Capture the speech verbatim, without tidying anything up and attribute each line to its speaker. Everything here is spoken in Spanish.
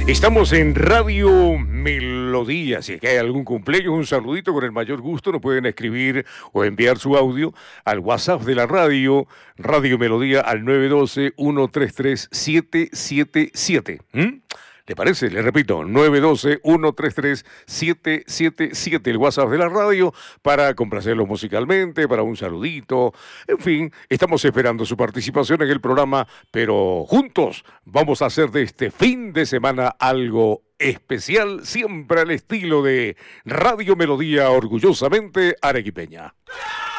Speaker 1: Estamos en Radio Melodía. Si es que hay algún cumpleaños, un saludito con el mayor gusto. Nos pueden escribir o enviar su audio al WhatsApp de la radio, Radio Melodía, al nueve uno dos, uno tres tres, siete siete siete. ¿Mm? ¿Le parece? Le repito, nueve uno dos, uno tres tres, siete siete siete, el WhatsApp de la radio, para complacerlos musicalmente, para un saludito. En fin, estamos esperando su participación en el programa, pero juntos vamos a hacer de este fin de semana algo especial, siempre al estilo de Radio Melodía, orgullosamente arequipeña.